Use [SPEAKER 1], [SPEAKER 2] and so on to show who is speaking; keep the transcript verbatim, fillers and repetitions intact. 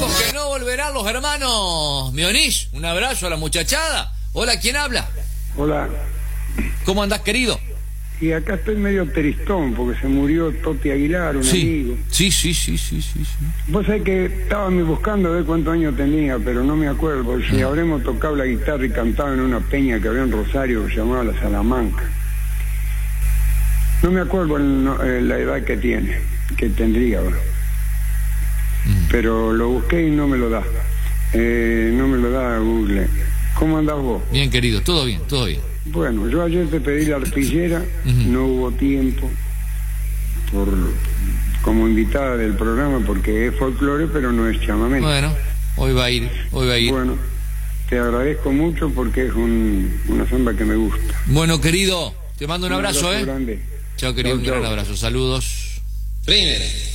[SPEAKER 1] tiempos que no volverán los hermanos Mionich. Un abrazo a la muchachada. Hola, ¿quién habla?
[SPEAKER 2] Hola.
[SPEAKER 1] ¿Cómo andás, querido?
[SPEAKER 2] Y acá estoy medio tristón porque se murió Toti Aguilar, un
[SPEAKER 1] sí.
[SPEAKER 2] amigo.
[SPEAKER 1] Sí, sí, sí, sí, sí, sí.
[SPEAKER 2] Vos sabés que estaba me buscando a ver cuántos años tenía, pero no me acuerdo, porque si habremos tocado la guitarra y cantado en una peña que había en Rosario que se llamaba La Salamanca. No me acuerdo el, no, eh, la edad que tiene, que tendría, bro. Mm. Pero lo busqué y no me lo da. Eh, no me lo da Google. ¿Cómo andás vos?
[SPEAKER 1] Bien, querido, todo bien, todo bien.
[SPEAKER 2] Bueno, yo ayer te pedí la arpillera, uh-huh. no hubo tiempo por como invitada del programa porque es folclore, pero no es chamamé.
[SPEAKER 1] Bueno, hoy va a ir, hoy va a ir.
[SPEAKER 2] Bueno, te agradezco mucho porque es un, una samba que me gusta.
[SPEAKER 1] Bueno, querido, te mando un, un abrazo, abrazo, ¿eh?
[SPEAKER 2] Grande.
[SPEAKER 1] Chao, querido, chau, un chau. gran abrazo, saludos.
[SPEAKER 3] Primera.